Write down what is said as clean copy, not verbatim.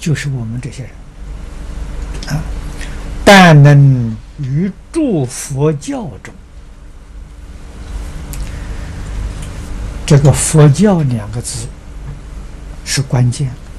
就是我们这些人啊，但能于诸佛教中，这个佛教两个字是关键。